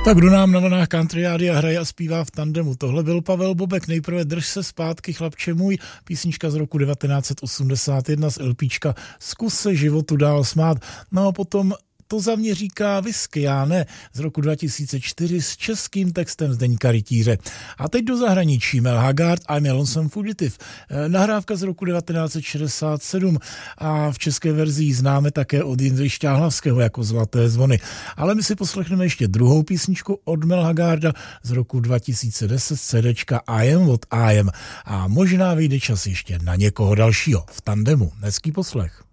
Tak kdo nám na vlnách country rádia hraje a zpívá v tandemu? Tohle byl Pavel Bobek, nejprve Drž se zpátky, chlapče můj, písnička z roku 1981 z LPčka Zkus se životu dál smát, no a potom To za mě říká whisky, já ne, z roku 2004 s českým textem Zdeňka Rytíře. A teď do zahraničí, Mel Haggard, I'm a Lonesome Fugitive, nahrávka z roku 1967 a v české verzi ji známe také od Jindřicha Šťáhlavského jako Zlaté zvony. Ale my si poslechneme ještě druhou písničku od Mel Haggarda z roku 2010 z CDčka I Am What I Am a možná vyjde čas ještě na někoho dalšího v tandemu. Hezký poslech.